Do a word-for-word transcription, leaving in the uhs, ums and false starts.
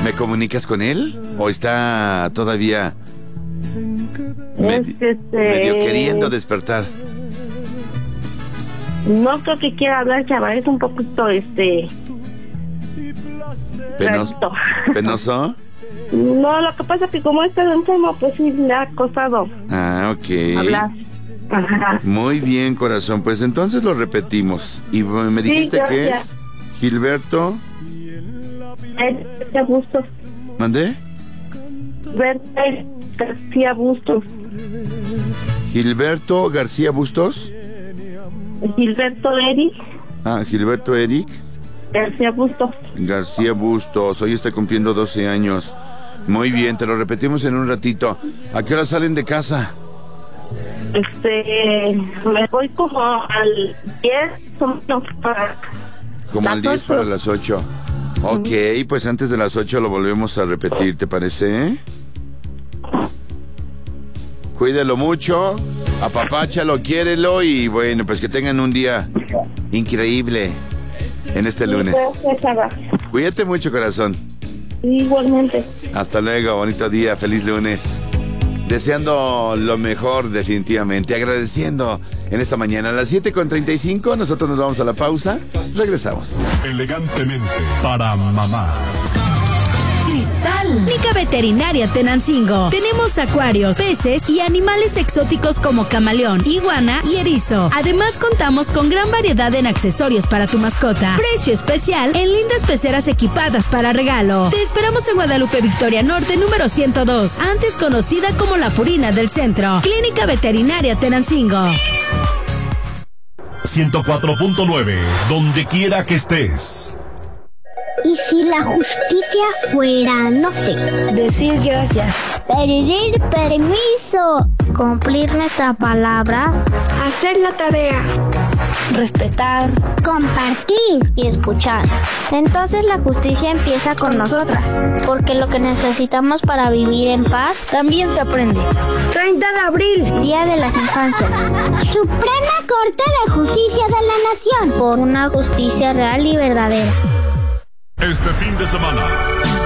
¿Me comunicas con él? ¿O está todavía medi- Es, este... medio queriendo despertar? No creo que quiera hablar, chaval, es un poquito, este... Penos- rarito. ¿Penoso? No, lo que pasa es que como está enfermo, pues sí le ha costado Ah, ok. hablar. Ajá. Muy bien, corazón. Pues entonces lo repetimos. Y me dijiste Sí, que gracias. es Gilberto. García Bustos. ¿Mandé? Berta García Bustos. Gilberto García Bustos. Gilberto Eric Ah, Gilberto Eric García Bustos. García Bustos. Hoy está cumpliendo doce años. Muy bien, te lo repetimos en un ratito. ¿A qué hora salen de casa? Este, me voy como al diez, no, para Como al las diez ocho. para las ocho. Ok, pues antes de las ocho lo volvemos a repetir, ¿te parece? eh? Cuídalo mucho, apapáchalo, quiérelo y bueno, pues que tengan un día increíble en este lunes. Gracias, Sara. Cuídate mucho, corazón. Igualmente. Hasta luego, bonito día, feliz lunes. Deseando lo mejor definitivamente, agradeciendo en esta mañana a las siete con treinta y cinco, nosotros nos vamos a la pausa, regresamos. Elegantemente para mamá. Cristal. Clínica Veterinaria Tenancingo. Tenemos acuarios, peces y animales exóticos como camaleón, iguana y erizo. Además contamos con gran variedad en accesorios para tu mascota. Precio especial en lindas peceras equipadas para regalo. Te esperamos en Guadalupe Victoria Norte número ciento dos, antes conocida como La Purina del Centro. Clínica Veterinaria Tenancingo. ciento cuatro punto nueve, donde quiera que estés. ¿Y si la justicia fuera, no sé, decir gracias, pedir permiso, cumplir nuestra palabra, hacer la tarea, respetar, compartir y escuchar? Entonces la justicia empieza con nosotras, porque lo que necesitamos para vivir en paz también se aprende. treinta de abril, Día de las Infancias. Suprema Corte de Justicia de la Nación, por una justicia real y verdadera. Este fin de semana,